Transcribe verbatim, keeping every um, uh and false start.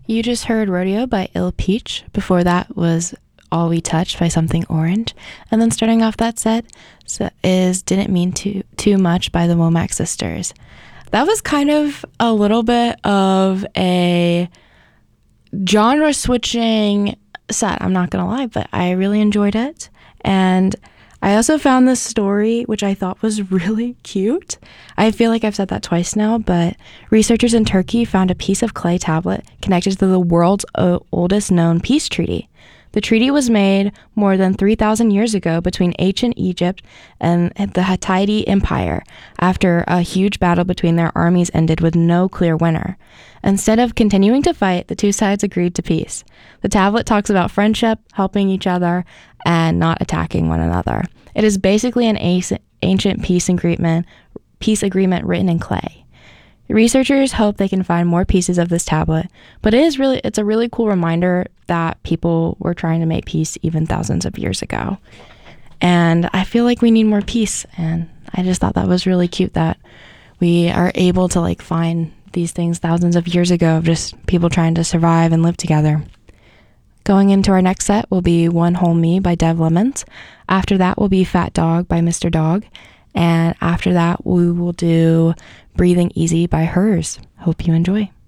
You just heard Rodeo by Ill Peach. Before that was All We Touch by Something Orange. And then starting off that set is Didn't Mean Too, Too Much by the Womack Sisters. That was kind of a little bit of a genre switching set, I'm not gonna lie, but I really enjoyed it. And I also found this story, which I thought was really cute. I feel like I've said that twice now, but researchers in Turkey found a piece of clay tablet connected to the world's o- oldest known peace treaty. The treaty was made more than three thousand years ago between ancient Egypt and the Hittite Empire after a huge battle between their armies ended with no clear winner. Instead of continuing to fight, the two sides agreed to peace. The tablet talks about friendship, helping each other, and not attacking one another. It is basically an ancient peace agreement, peace agreement written in clay. Researchers hope they can find more pieces of this tablet, but it is really it's a really cool reminder that people were trying to make peace even thousands of years ago. And I feel like we need more peace, and I just thought that was really cute that we are able to like find these things thousands of years ago of just people trying to survive and live together. Going into our next set will be One Whole Me by Dev Lemons. After that will be Fat Dog by Mister Dog. And after that, we will do Breathing Easy by Hers. Hope you enjoy.